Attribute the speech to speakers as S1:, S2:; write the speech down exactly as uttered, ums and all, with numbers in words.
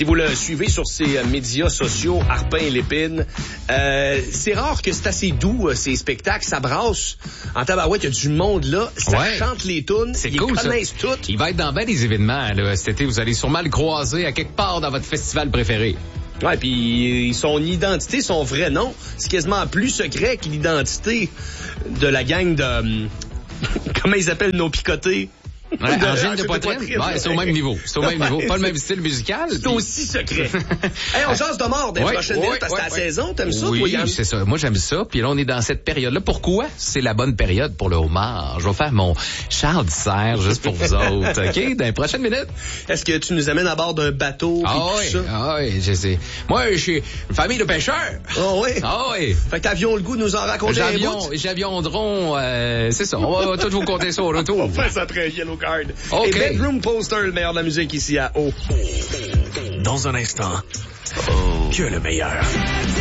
S1: si vous le suivez sur ses euh, médias sociaux, Arpin et Lépine, euh, c'est rare que c'est assez doux, euh, ces spectacles. Ça brasse. En tabarouette, il y a du monde là. Ça
S2: ouais.
S1: chante les tunes.
S2: C'est
S1: ils
S2: cool,
S1: connaissent
S2: ça.
S1: toutes.
S2: Il va être dans bien des événements là, cet été. Vous allez sûrement le croiser à quelque part dans votre festival préféré.
S1: Ouais, puis son identité, son vrai nom, c'est quasiment plus secret que l'identité de la gang de... Comment ils appellent nos picotés?
S2: Ouais,
S1: de,
S2: Angine de poitrine? poitrine. Ouais, c'est au même niveau. C'est au même niveau. Pas le même style musical.
S1: C'est
S2: puis...
S1: aussi secret. Hey, on jase de mort des
S2: ouais,
S1: prochaines
S2: ouais,
S1: minutes parce que
S2: ouais,
S1: c'est la
S2: ouais.
S1: saison. T'aimes ça,
S2: oui,
S1: toi, Yann?
S2: c'est ça. Moi, j'aime ça. Puis là, on est dans cette période-là. Pourquoi? C'est la bonne période pour le homard. Je vais faire mon Charles Serre juste pour vous autres. OK? Dans les prochaines minutes.
S1: Est-ce que tu nous amènes à bord d'un bateau?
S2: Ah
S1: et
S2: oui,
S1: tout ça?
S2: ah oui, je sais. Moi, je suis une famille de pêcheurs.
S1: Ah oui?
S2: Ah oui.
S1: Fait que t'avions le goût de nous en raconter un bout?
S2: J'aviondron, euh, c'est ça. On va tout vous compter ça au retour.
S1: On fait ça après Yellow Card.
S2: OK.
S1: Et Bedroom Poster, le meilleur de la musique ici à O.
S3: Dans un instant, que le meilleur.